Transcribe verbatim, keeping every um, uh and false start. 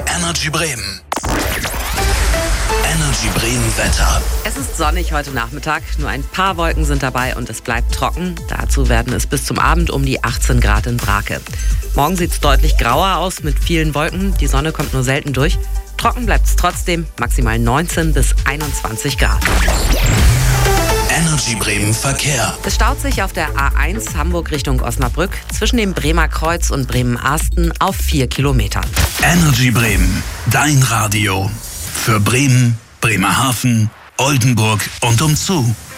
bei Energy Bremen. Energy Bremen Wetter. Es ist sonnig heute Nachmittag, nur ein paar Wolken sind dabei und es bleibt trocken. Dazu werden es bis zum Abend um die achtzehn Grad in Brake. Morgen sieht es deutlich grauer aus mit vielen Wolken, die Sonne kommt nur selten durch. Trocken bleibt es trotzdem, maximal neunzehn bis einundzwanzig Grad. Energy Bremen Verkehr. Es staut sich auf der A eins Hamburg Richtung Osnabrück zwischen dem Bremer Kreuz und Bremen-Arsten auf vier Kilometern. Energy Bremen, dein Radio. Für Bremen, Bremerhaven, Oldenburg und umzu.